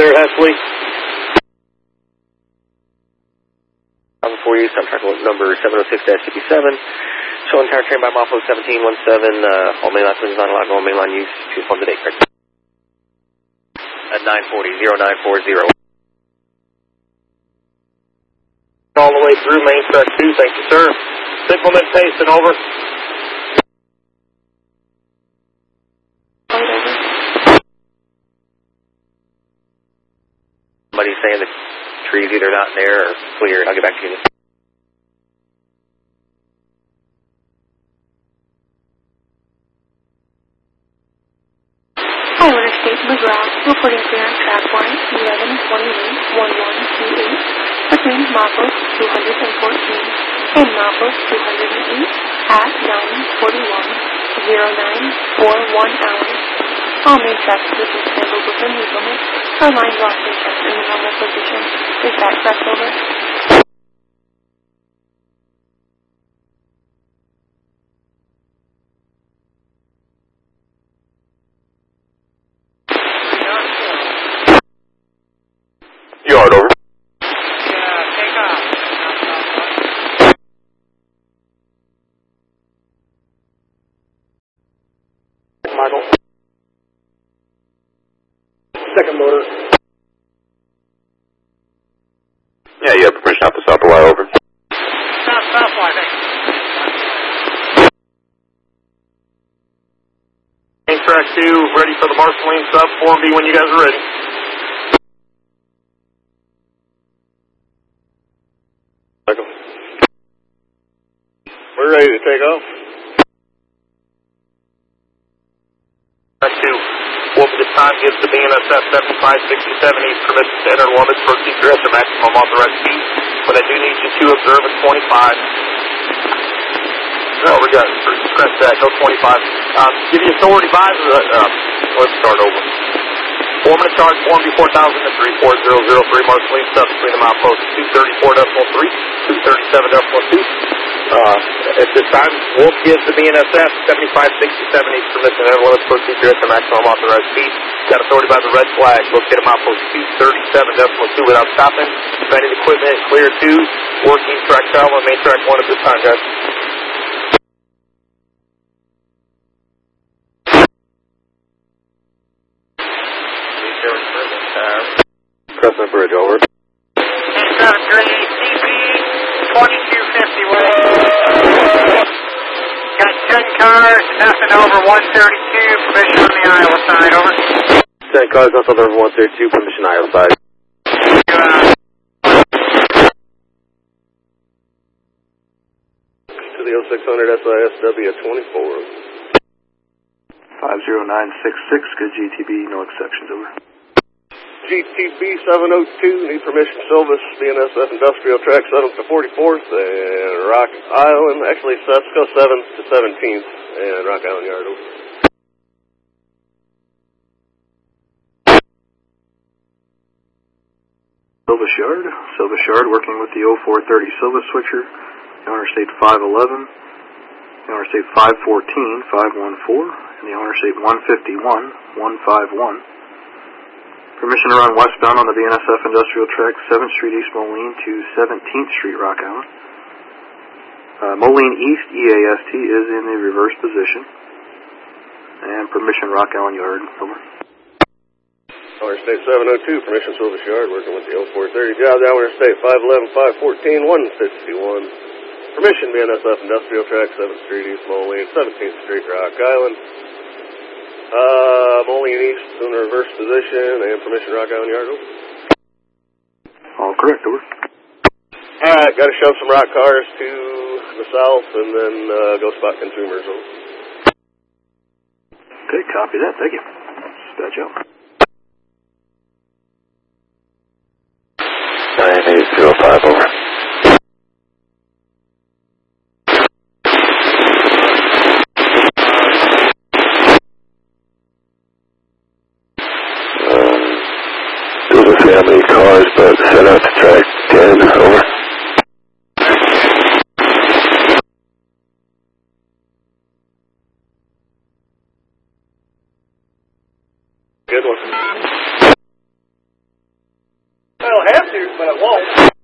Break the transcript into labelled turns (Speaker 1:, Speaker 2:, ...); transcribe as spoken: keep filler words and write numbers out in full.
Speaker 1: clear Hesley.
Speaker 2: For you, some track number seven oh six dash fifty-seven. Showing entire train by Mofo seventeen seventeen, uh, all mainline swings on allowed, all mainline use, choose one today, correct? At nine forty, zero nine four zero.
Speaker 1: All the way through main track two, thank you, sir. Implement pace and over.
Speaker 2: Somebody's saying the tree's either not there or clear. I'll get back to you.
Speaker 3: Hi, Interstate McGrath, reporting clear on track one, eleven twenty-eight, eleven twenty-eight, between Mofos two fourteen and Mofos two oh eight at nine forty-one, zero nine four one hours. All main track positions handled within these limits. Our line lost in check in the normal position. Is that correct, over?
Speaker 1: Yard over.
Speaker 4: Yeah, take off.
Speaker 1: Michael. Second motor.
Speaker 5: Yeah, you have permission out the stop the wire over.
Speaker 4: Stop, stop, I think.
Speaker 1: Main track two, ready for the Marceline sub. Form B when you guys are ready. Michael. We're ready to take off. Track two. Wolf at this time gives the B N S F seventy-five sixty-seven East permission to enter limits for secret at the maximum authorized speed. But I do need you to observe at twenty-five. No, we got scratch that, no twenty-five. Um, give you authority by the, uh, let's start over. Four minute charge, form B four thousand at three four zero zero three, Marceline sub between the mileposts two thirty-four point three, two thirty-seven point two. Uh, at this time, Wolf gives the B N S F seventy-five sixty-seven East permission to enter limits for secret at the maximum authorized speed. Got authority by the red flag, located at milepost two thirty-seven point two without stopping. Preventing equipment, clear two, working track travel and main track one at this time, guys.
Speaker 5: Crescent Bridge over.
Speaker 4: Seven three, C P twenty-two fifty-one. Got ten cars, nothing over one thirty-two, permission on the Iowa side, over.
Speaker 5: ten cars, nothing over one thirty-two, permission Iowa side.
Speaker 4: Uh,
Speaker 1: To the oh six hundred S I S W at twenty-four.
Speaker 6: five zero nine six six, good G T B, no exceptions, over.
Speaker 1: G T B seven oh two, need permission Silvis, B N S F Industrial Track seventh to forty-fourth, and Rock Island, actually let's go seventh to seventeenth, and Rock Island Yard over.
Speaker 6: Silvis Yard, Silvis Yard working with the oh four thirty Silvis switcher, the Interstate five eleven, the Interstate five fourteen, five fourteen, and the Interstate one fifty-one, one fifty-one. Permission to run westbound on the B N S F Industrial Track, seventh Street East Moline to seventeenth Street Rock Island. Uh, Moline East E A S T is in the reverse position. And permission Rock Island Yard, over.
Speaker 1: Interstate seven oh two, permission Silvis Yard, working with the oh four thirty job down Interstate five eleven, five fourteen, one fifty-one. Permission B N S F Industrial Track, seventh Street East Moline, seventeenth Street Rock Island. Uh, Moline East in the reverse position, and permission Rock Island Yard, over.
Speaker 6: All correct, over.
Speaker 1: Alright, gotta shove some rock cars to the south, and then uh, go spot consumers, over.
Speaker 6: Okay, copy that, thank you. Dispatch out.
Speaker 5: nine eight zero five, over. Family cars, but set out to track ten, over.
Speaker 1: Good one.
Speaker 7: it'll have to, but it won't.